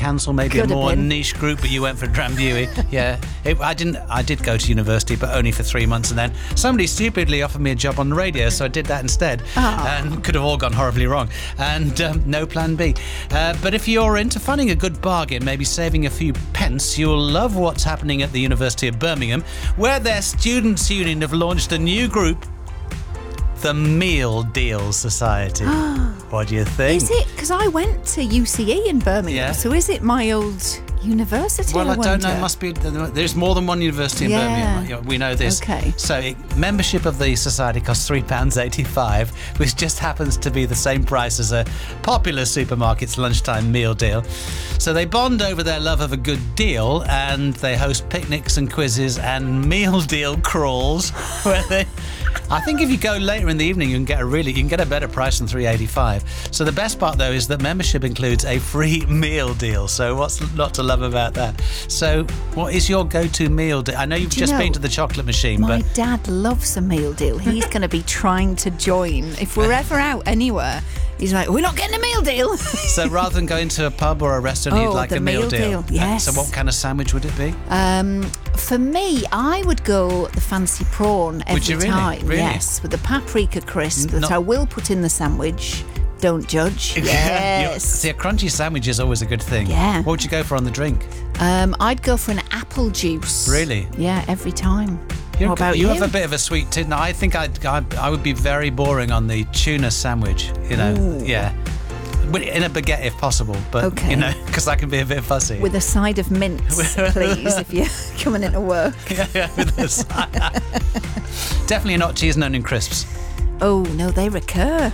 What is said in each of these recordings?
Council, maybe Could a have more been. niche group, but you went for Drambuie. Yeah, I did go to university, but only for 3 months, and then somebody stupidly offered me a job on the radio, so I did that instead, and could have all gone horribly wrong, and no plan B. But if you're into finding a good bargain, maybe saving a few pence, you'll love what's happening at the University of Birmingham, where their Students' Union have launched a new group, the Meal Deal Society. What do you think? Is it? Because I went to UCE in Birmingham, Yeah. so is it my old university? Well, I don't know. wonder? It must be. There's more than one university in Yeah. Birmingham. We know this. Okay. So membership of the society costs £3.85, which just happens to be the same price as a popular supermarket's lunchtime meal deal. So they bond over their love of a good deal, and they host picnics and quizzes and meal deal crawls, where they. I think if you go later in the evening, you can get a better price than £3.85. So the best part, though, is that membership includes a free meal deal. So what's not to love about that? So what is your go-to meal deal? I know you've just been to the chocolate machine, My but dad loves a meal deal. He's going to be trying to join. If we're ever out anywhere, he's like, we're not getting a meal deal. so rather than going to a pub or a restaurant, you'd like the a meal deal. yes. So what kind of sandwich would it be? For me, I would go the fancy prawn every Would you really? time. Really? Yes, with the paprika crisp that Not- I will put in the sandwich. Don't judge. Yes. See, a crunchy sandwich is always a good thing. Yeah. What would you go for on the drink? I'd go for an apple juice. Really? Yeah, every time. What about you? You have a bit of a sweet tooth. No, I think I would be very boring on the tuna sandwich. You know, Ooh. yeah. In a baguette if possible, but Okay. you know, because I can be a bit fussy. With a side of mince, please, if you're coming into work. yeah, with the side. Definitely not cheese and onion crisps. Oh, no, they recur.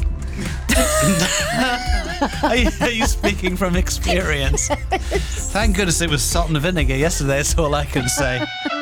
Are you speaking from experience? Thank goodness it was salt and vinegar yesterday. That's all I can say.